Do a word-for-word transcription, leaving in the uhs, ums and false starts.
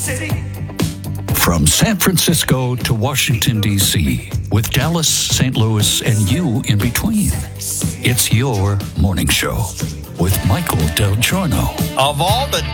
From San Francisco to Washington, D C, with Dallas, Saint Louis, and you in between. It's your morning show with Michael Del Giorno. Of all the